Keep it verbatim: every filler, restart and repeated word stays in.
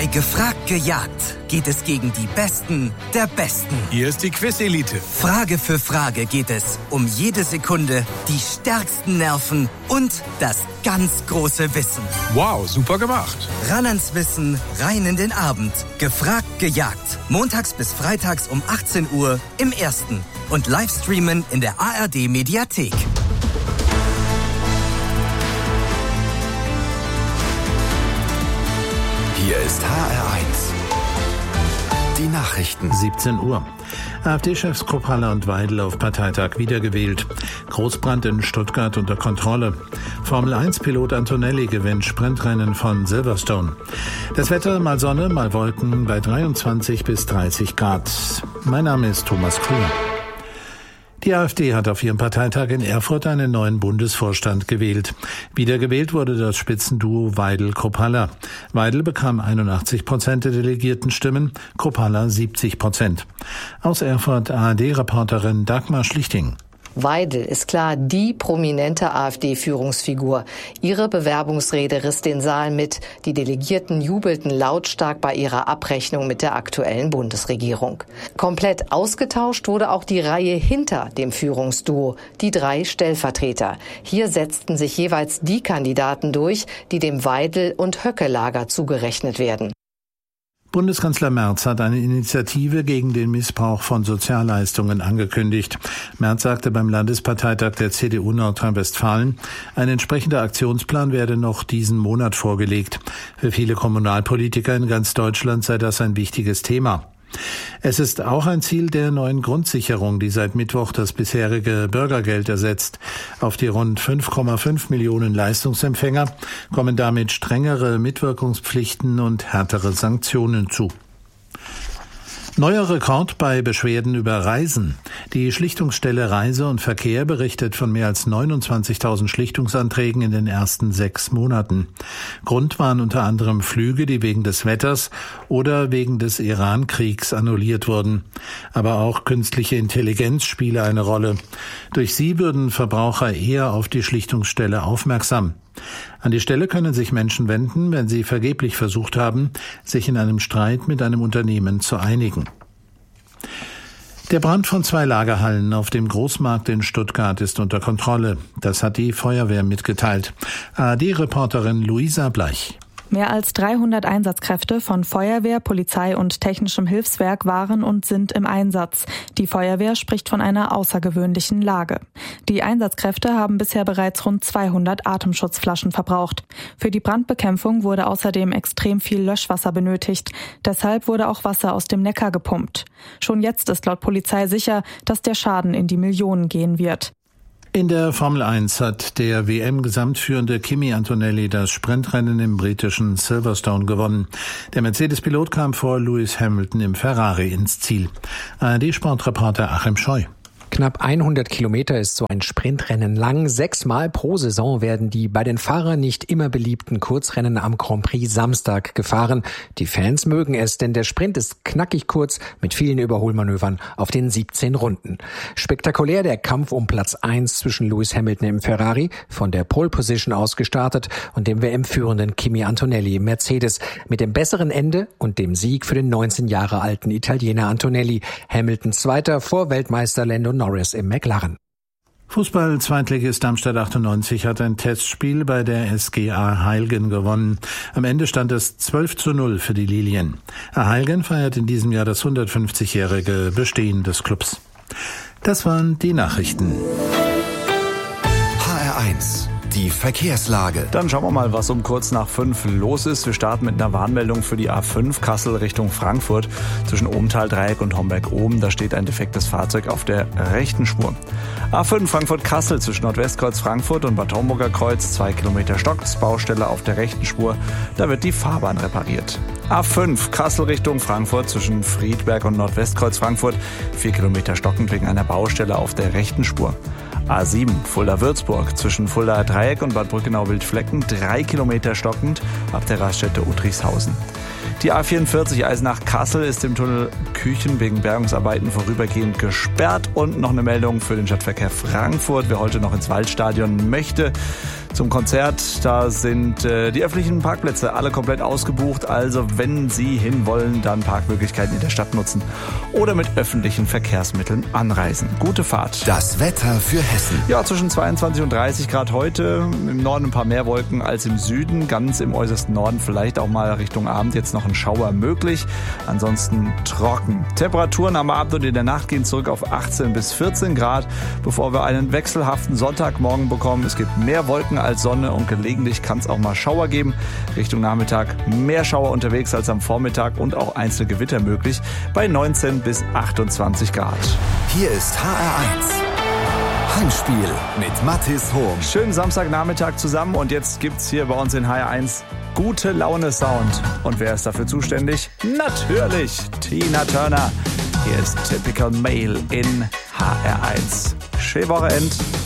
Bei Gefragt gejagt geht es gegen die Besten der Besten. Hier ist die Quiz-Elite. Frage für Frage geht es um jede Sekunde, die stärksten Nerven und das ganz große Wissen. Wow, super gemacht. Ran ans Wissen, rein in den Abend. Gefragt gejagt. Montags bis freitags um achtzehn Uhr im Ersten. Und Livestreamen in der A R D-Mediathek. Hier ist H R eins. Die Nachrichten. siebzehn Uhr. AfD-Chefs Kruppalla und Weidel auf Parteitag wiedergewählt. Großbrand in Stuttgart unter Kontrolle. Formel eins Pilot Antonelli gewinnt Sprintrennen von Silverstone. Das Wetter mal Sonne, mal Wolken bei dreiundzwanzig bis dreißig Grad. Mein Name ist Thomas Kuhn. Die AfD hat auf ihrem Parteitag in Erfurt einen neuen Bundesvorstand gewählt. Wiedergewählt wurde das Spitzenduo Weidel-Kruppalla. Weidel bekam einundachtzig Prozent der Delegiertenstimmen, Kruppalla siebzig Prozent. Aus Erfurt A R D-Reporterin Dagmar Schlichting. Weidel ist klar die prominente AfD-Führungsfigur. Ihre Bewerbungsrede riss den Saal mit. Die Delegierten jubelten lautstark bei ihrer Abrechnung mit der aktuellen Bundesregierung. Komplett ausgetauscht wurde auch die Reihe hinter dem Führungsduo, die drei Stellvertreter. Hier setzten sich jeweils die Kandidaten durch, die dem Weidel- und Höcke-Lager zugerechnet werden. Bundeskanzler Merz hat eine Initiative gegen den Missbrauch von Sozialleistungen angekündigt. Merz sagte beim Landesparteitag der C D U Nordrhein-Westfalen, ein entsprechender Aktionsplan werde noch diesen Monat vorgelegt. Für viele Kommunalpolitiker in ganz Deutschland sei das ein wichtiges Thema. Es ist auch ein Ziel der neuen Grundsicherung, die seit Mittwoch das bisherige Bürgergeld ersetzt. Auf die rund fünf Komma fünf Millionen Leistungsempfänger kommen damit strengere Mitwirkungspflichten und härtere Sanktionen zu. Neuer Rekord bei Beschwerden über Reisen. Die Schlichtungsstelle Reise und Verkehr berichtet von mehr als neunundzwanzigtausend Schlichtungsanträgen in den ersten sechs Monaten. Grund waren unter anderem Flüge, die wegen des Wetters oder wegen des Iran-Kriegs annulliert wurden. Aber auch künstliche Intelligenz spiele eine Rolle. Durch sie würden Verbraucher eher auf die Schlichtungsstelle aufmerksam. An die Stelle können sich Menschen wenden, wenn sie vergeblich versucht haben, sich in einem Streit mit einem Unternehmen zu einigen. Der Brand von zwei Lagerhallen auf dem Großmarkt in Stuttgart ist unter Kontrolle. Das hat die Feuerwehr mitgeteilt. A R D-Reporterin Luisa Bleich. Mehr als dreihundert Einsatzkräfte von Feuerwehr, Polizei und technischem Hilfswerk waren und sind im Einsatz. Die Feuerwehr spricht von einer außergewöhnlichen Lage. Die Einsatzkräfte haben bisher bereits rund zweihundert Atemschutzflaschen verbraucht. Für die Brandbekämpfung wurde außerdem extrem viel Löschwasser benötigt. Deshalb wurde auch Wasser aus dem Neckar gepumpt. Schon jetzt ist laut Polizei sicher, dass der Schaden in die Millionen gehen wird. In der Formel eins hat der W M-Gesamtführende Kimi Antonelli das Sprintrennen im britischen Silverstone gewonnen. Der Mercedes-Pilot kam vor Lewis Hamilton im Ferrari ins Ziel. A R D-Sportreporter Achim Scheu. Knapp hundert Kilometer ist so ein Sprintrennen lang. Sechsmal pro Saison werden die bei den Fahrern nicht immer beliebten Kurzrennen am Grand Prix Samstag gefahren. Die Fans mögen es, denn der Sprint ist knackig kurz mit vielen Überholmanövern auf den siebzehn Runden. Spektakulär der Kampf um Platz eins zwischen Lewis Hamilton im Ferrari, von der Pole Position aus gestartet, und dem W M-führenden Kimi Antonelli im Mercedes. Mit dem besseren Ende und dem Sieg für den neunzehn Jahre alten Italiener Antonelli. Hamilton Zweiter vor Weltmeister Lando Norris im McLaren. Fußball-Zweitligist Darmstadt achtundneunzig hat ein Testspiel bei der S G A Heilgen gewonnen. Am Ende stand es zwölf zu null für die Lilien. Heilgen feiert in diesem Jahr das hundertfünfzigjährige Bestehen des Clubs. Das waren die Nachrichten. H R eins. Die Verkehrslage. Dann schauen wir mal, was um kurz nach fünf los ist. Wir starten mit einer Warnmeldung für die A fünf Kassel Richtung Frankfurt zwischen Obenthal-Dreieck und Homberg-Oben. Da steht ein defektes Fahrzeug auf der rechten Spur. A fünf Frankfurt-Kassel zwischen Nordwestkreuz Frankfurt und Bad Homburger Kreuz. Zwei Kilometer stockt, Baustelle auf der rechten Spur. Da wird die Fahrbahn repariert. A fünf Kassel Richtung Frankfurt zwischen Friedberg und Nordwestkreuz Frankfurt. Vier Kilometer stockend wegen einer Baustelle auf der rechten Spur. A sieben Fulda-Würzburg zwischen Fulda-Dreieck und Bad Brückenau-Wildflecken. Drei Kilometer stockend ab der Raststätte Uttrichshausen. Die A vierundvierzig Eisenach-Kassel ist im Tunnel Küchen wegen Bergungsarbeiten vorübergehend gesperrt. Und noch eine Meldung für den Stadtverkehr Frankfurt. Wer heute noch ins Waldstadion möchte zum Konzert, da sind äh, die öffentlichen Parkplätze alle komplett ausgebucht. Also wenn Sie hinwollen, dann Parkmöglichkeiten in der Stadt nutzen oder mit öffentlichen Verkehrsmitteln anreisen. Gute Fahrt. Das Wetter für Hessen. Ja, zwischen zweiundzwanzig und dreißig Grad heute. Im Norden ein paar mehr Wolken als im Süden. Ganz im äußersten Norden vielleicht auch mal Richtung Abend jetzt noch ein Schauer möglich. Ansonsten trocken. Temperaturen am Abend und in der Nacht gehen zurück auf achtzehn bis vierzehn Grad, bevor wir einen wechselhaften Sonntagmorgen bekommen. Es gibt mehr Wolken als Sonne und gelegentlich kann es auch mal Schauer geben. Richtung Nachmittag mehr Schauer unterwegs als am Vormittag und auch einzelne Gewitter möglich bei neunzehn bis achtundzwanzig Grad. Hier ist H R eins. Heimspiel mit Mathis Hohm. Schönen Samstagnachmittag zusammen und jetzt gibt's hier bei uns in H R eins gute Laune Sound. Und wer ist dafür zuständig? Natürlich Tina Turner. Hier ist Typical Male in H R eins. Schöne Wochenende.